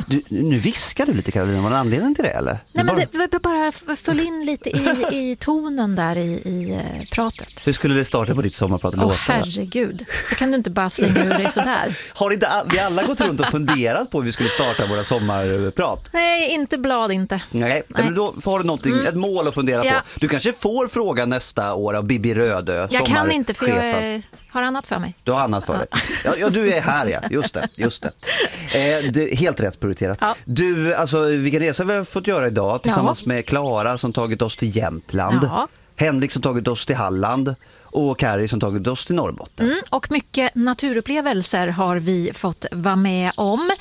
Nu viskar du lite, Carolina. Var det anledning till det, eller? Nej, men det bara föll in lite i tonen där i pratet. Hur skulle det starta på ditt sommarprat? Herregud, det kan du inte bara slänga ur dig sådär. Har inte vi alla gått runt och funderat på hur vi skulle starta våra sommarprat? Nej, inte blad inte. Nej. Men då har du ett mål att fundera på. Du kanske får fråga nästa år av Bibi Rödö. Jag kan inte, för jag har annat för mig. Du har annat för dig. Ja, du är här, ja. Just det. Helt rätt prioriterat. Ja. Du, alltså, vilken resa vi har fått göra idag tillsammans med Klara som tagit oss till Jämtland. Ja. Henrik som tagit oss till Halland. Och Carrie som tagit oss till Norrbotten. Och mycket naturupplevelser har vi fått vara med om.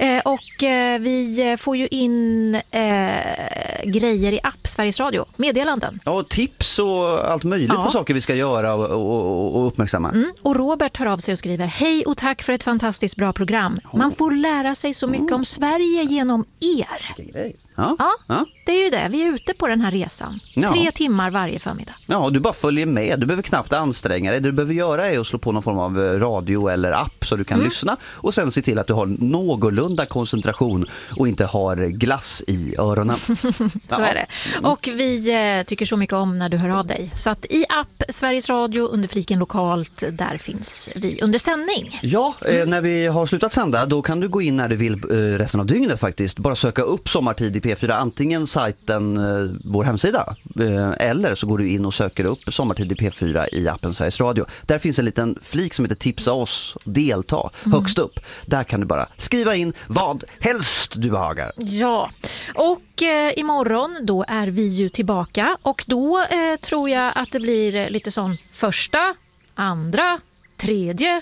Vi får ju in grejer i app Sveriges Radio. Meddelanden. Ja, och tips och allt möjligt på saker vi ska göra och uppmärksamma. Och Robert tar av sig och skriver: hej och tack för ett fantastiskt bra program. Man får lära sig så mycket om Sverige genom er. Vilken grej. Ja, det är ju det. Vi är ute på den här resan. 3 timmar varje förmiddag. Ja, du bara följer med. Du behöver knappt anstränga dig. Det du behöver göra är att slå på någon form av radio eller app så du kan lyssna. Och sen se till att du har någorlunda koncentration och inte har glass i öronen. Så är det. Och vi tycker så mycket om när du hör av dig. Så att i app Sveriges Radio under fliken lokalt, där finns vi under sändning. Ja, när vi har slutat sända då kan du gå in när du vill resten av dygnet faktiskt. Bara söka upp Sommartid i P4, antingen sajten, vår hemsida, eller så går du in och söker upp Sommartid i P4 i appen Sveriges Radio. Där finns en liten flik som heter Tipsa oss, delta, högst upp. Där kan du bara skriva in vad helst du behagar. Ja, och imorgon då är vi ju tillbaka och då tror jag att det blir lite sån första, andra, tredje.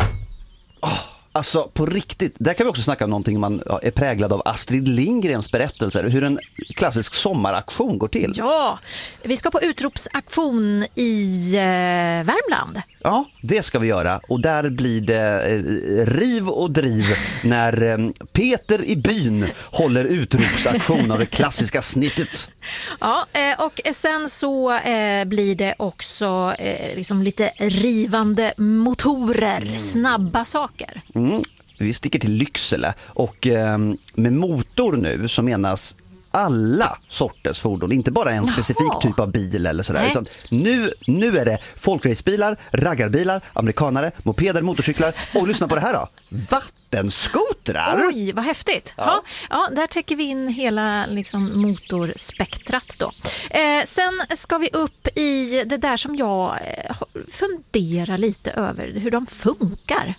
Alltså på riktigt, där kan vi också snacka om någonting man är präglad av Astrid Lindgrens berättelser, hur en klassisk sommaraktion går till. Ja, vi ska på utropsaktion i Värmland. Ja, det ska vi göra och där blir det riv och driv när Peter i byn håller utropsaktion av det klassiska snittet. Ja, och sen så blir det också liksom lite rivande motorer, snabba saker. Vi sticker till Lycksele och med motor nu så menas alla sorters fordon, inte bara en specifik typ av bil eller sådär, utan nu är det folkracebilar, raggarbilar, amerikanare, mopeder, motorcyklar och lyssna på det här då, vattenskotrar. Oj, vad häftigt. Ja, där täcker vi in hela liksom motorspektrat då. Sen ska vi upp i det där som jag funderar lite över, hur de funkar.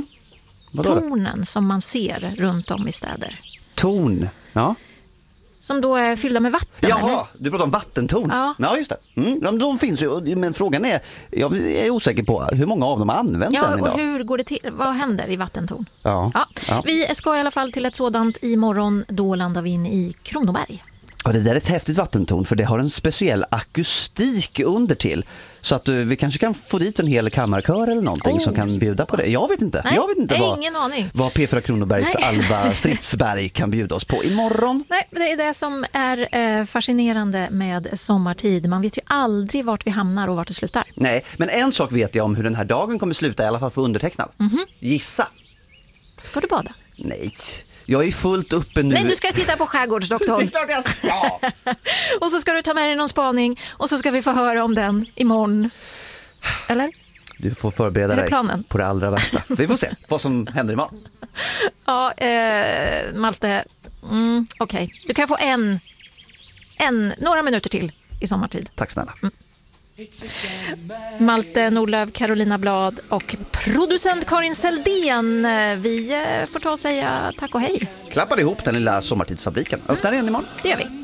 Tornen som man ser runt om i städer. Torn, ja. Som då är fyllda med vatten. Jaha, eller? du pratar om vattentorn. Ja, just det. De finns ju, men frågan är, jag är osäker på hur många av dem används än idag. Och hur går det till? Vad händer i vattentorn? Ja. Vi ska i alla fall till ett sådant imorgon. Då landar vi in i Kronoberg. Ja, det där är ett häftigt vattentorn för det har en speciell akustik under till. Så att vi kanske kan få dit en hel kammarkör eller någonting som kan bjuda på det. Jag vet inte. Nej, jag vet inte vad P4 Kronobergs Alva Stridsberg kan bjuda oss på imorgon. Nej, det är det som är fascinerande med sommartid. Man vet ju aldrig vart vi hamnar och vart det slutar. Nej, men en sak vet jag om hur den här dagen kommer sluta, i alla fall för undertecknad. Gissa. Ska du bada? Nej. Jag är fullt uppe nu. Nej, du ska titta på Skärgårdsdoktorn. Det är klart jag ska. Och så ska du ta med dig någon spaning och så ska vi få höra om den imorgon. Eller? Du får förbereda dig på det allra värsta. Vi får se vad som händer imorgon. Ja, Malte. Okej. Du kan få några minuter till i sommartid. Tack snälla. Malte Nordlöf, Carolina Blad och producent Karin Seldén. Vi får ta och säga tack och hej. Klappar ihop den lilla sommartidsfabriken. Öppnar igen imorgon. Det gör vi.